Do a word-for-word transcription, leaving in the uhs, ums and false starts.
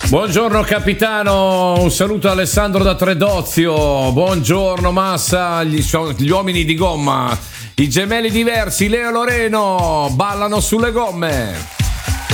Buongiorno capitano, un saluto a Alessandro da Tredozio. Buongiorno Massa, gli, gli uomini di gomma, i gemelli diversi, Leo e Loreno ballano sulle gomme.